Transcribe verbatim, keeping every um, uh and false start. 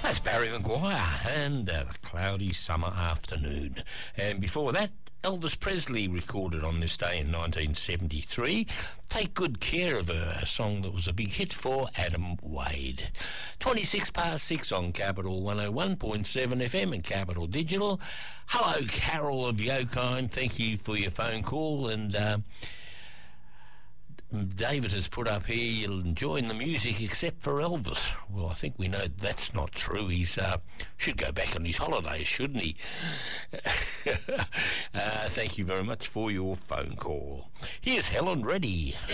That's Barry Maguire and uh, the cloudy summer afternoon. And before that, Elvis Presley recorded on this day in nineteen seventy-three, Take Good Care of Her, a song that was a big hit for Adam Wade. twenty-six past six on Capital one oh one point seven F M and Capital Digital. Hello, Carol of Yokine. Thank you for your phone call. And uh, David has put up here, you'll enjoy the music except for Elvis. Well, I think we know that's not true. He's uh, should go back on his holidays, shouldn't he? uh, thank you very much for your phone call. Here's Helen Reddy.